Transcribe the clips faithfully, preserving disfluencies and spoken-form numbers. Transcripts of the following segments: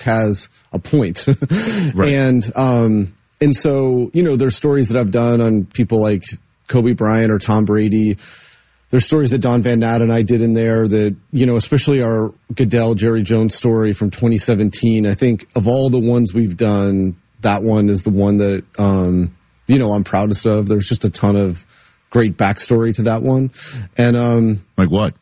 has a point. Right. And, um, and so, you know, there's stories that I've done on people like Kobe Bryant or Tom Brady. There's stories that Don Van Natten and I did in there that, you know, especially our Goodell, Jerry Jones story from twenty seventeen. I think of all the ones we've done, that one is the one that, um, you know, I'm proudest of. There's just a ton of great backstory to that one. And, um, like what?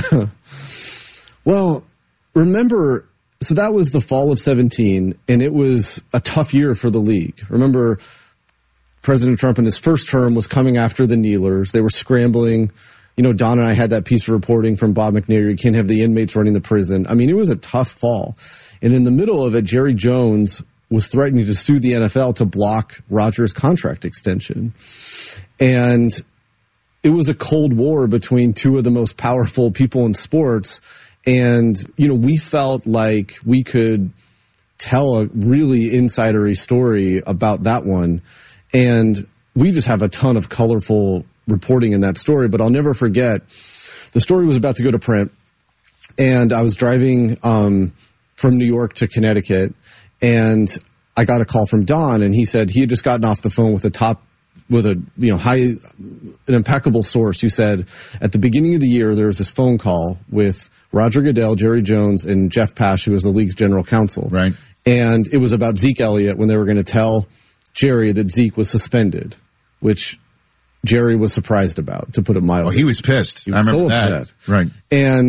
Well, remember, so that was the fall of seventeen, and it was a tough year for the league. Remember, President Trump in his first term was coming after the kneelers. They were scrambling. You know, Don and I had that piece of reporting from Bob McNair. You can't have the inmates running the prison. I mean, it was a tough fall. And in the middle of it, Jerry Jones was threatening to sue the N F L to block Rodgers' contract extension. And it was a cold war between two of the most powerful people in sports. And, you know, we felt like we could tell a really insidery story about that one. And we just have a ton of colorful reporting in that story. But I'll never forget, the story was about to go to print. And I was driving um, from New York to Connecticut. And I got a call from Don. And he said he had just gotten off the phone with a top with a, you know, high, an impeccable source who said at the beginning of the year, there was this phone call with Roger Goodell, Jerry Jones, and Jeff Pash, who was the league's general counsel. Right. And it was about Zeke Elliott when they were going to tell Jerry that Zeke was suspended, which Jerry was surprised about, to put it mildly. Oh, he was pissed. He was I remember so that. upset. Right. And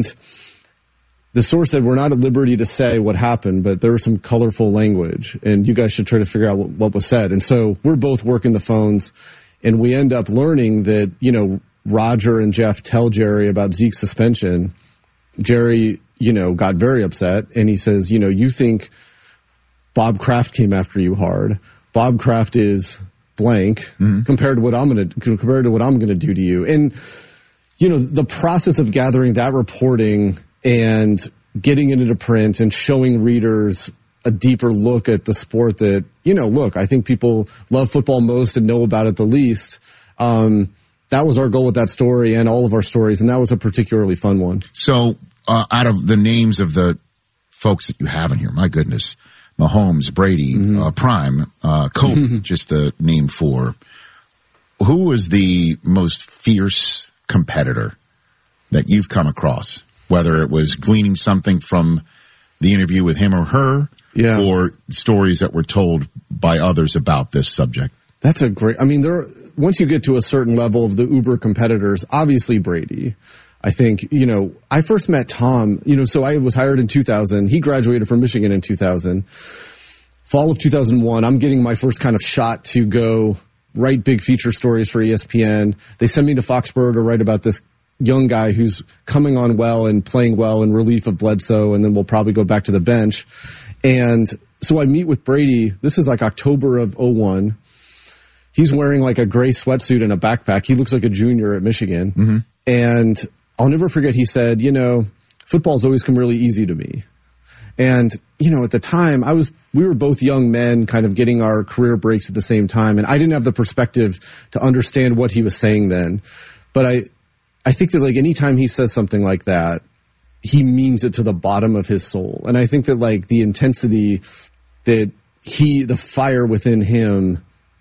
the source said, we're not at liberty to say what happened, but there was some colorful language, and you guys should try to figure out what, what was said. And so we're both working the phones, and we end up learning that, you know, Roger and Jeff tell Jerry about Zeke's suspension. Jerry, you know, got very upset, and he says, you know, you think Bob Kraft came after you hard. Bob Kraft is blank mm-hmm. compared to what I'm going to compared to what I'm going to do to you. And, you know, the process of gathering that reporting and getting it into print and showing readers a deeper look at the sport that, you know, look, I think people love football most and know about it the least. Um, that was our goal with that story and all of our stories, and that was a particularly fun one. So, uh, out of the names of the folks that you have in here, my goodness, Mahomes, Brady, mm-hmm. uh, Prime, uh, Kobe, just to name four, who was the most fierce competitor that you've come across? Whether it was gleaning something from the interview with him or her, yeah. or stories that were told by others about this subject. That's a great, I mean, there, once you get to a certain level of the uber competitors, obviously Brady. I think, you know, I first met Tom, you know, so I was hired in two thousand. He graduated from Michigan in two thousand. Fall of two thousand one, I'm getting my first kind of shot to go write big feature stories for E S P N. They send me to Foxborough to write about this young guy who's coming on well and playing well in relief of Bledsoe, and then we'll probably go back to the bench. And so I meet with Brady. This is like October of oh one. He's wearing like a gray sweatsuit and a backpack. He looks like a junior at Michigan. Mm-hmm. And I'll never forget, he said, you know, football's always come really easy to me. And, you know, at the time, I was, we were both young men kind of getting our career breaks at the same time. And I didn't have the perspective to understand what he was saying then. But I, I think that like anytime he says something like that, he means it to the bottom of his soul. And I think that like the intensity that he, the fire within him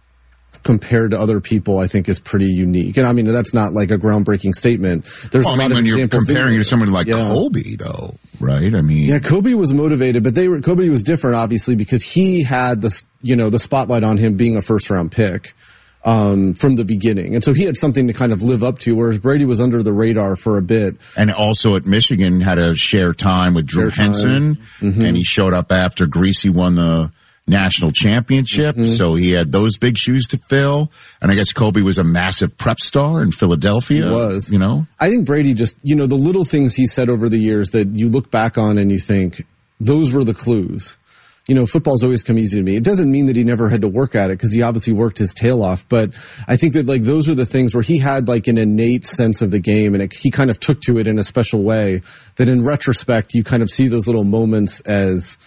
compared to other people, I think is pretty unique. And I mean, that's not like a groundbreaking statement. There's well, a I mean, lot when of you're comparing in, to someone like yeah. Kobe, though, right? I mean, yeah, Kobe was motivated, but they were, Kobe was different, obviously, because he had the, you know, the spotlight on him being a first round pick. Um, from the beginning. And so he had something to kind of live up to, whereas Brady was under the radar for a bit. And also at Michigan had to share time with Drew share Henson, mm-hmm. and he showed up after Greasy won the national championship, mm-hmm. so he had those big shoes to fill. And I guess Kobe was a massive prep star in Philadelphia. He was. You know? I think Brady just, you know, the little things he said over the years that you look back on and you think, those were the clues. You know, football's always come easy to me. It doesn't mean that he never had to work at it, because he obviously worked his tail off. But I think that like those are the things where he had like an innate sense of the game, and it, he kind of took to it in a special way that in retrospect you kind of see those little moments as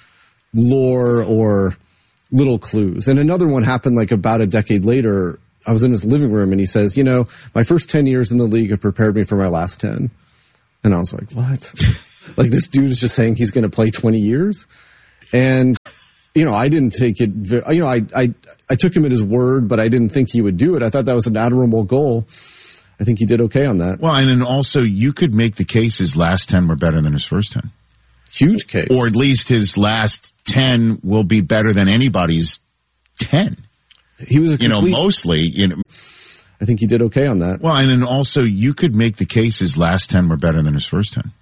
lore or little clues. And another one happened like about a decade later. I was in his living room and he says, you know, my first ten years in the league have prepared me for my last ten. And I was like, what? Like this dude is just saying he's going to play twenty years? And you know, I didn't take it, you know, I, I, I took him at his word, but I didn't think he would do it. I thought that was an admirable goal. I think he did okay on that. Well, and then also you could make the case his last ten were better than his first ten. Huge case. Or at least his last ten will be better than anybody's ten. He was a complete, you know, mostly, you know. I think he did okay on that. Well, and then also you could make the case his last ten were better than his first ten.